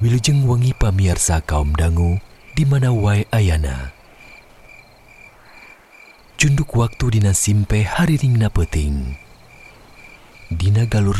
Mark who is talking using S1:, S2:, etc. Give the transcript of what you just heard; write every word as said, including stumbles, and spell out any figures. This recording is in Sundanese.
S1: Wilujeng wengi pamiarsa kaum dangu di mana wae ayana. Junduk waktu dina simpe hariringna peuting. Dina galur